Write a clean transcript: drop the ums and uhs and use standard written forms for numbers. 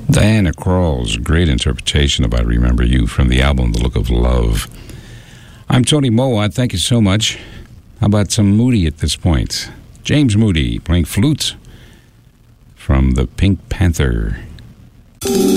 Diana Krall's great interpretation of I Remember You from the album The Look of Love. I'm Tony Mowat. Thank you so much. How about some Moody at this point? James Moody playing flute from the Pink Panther.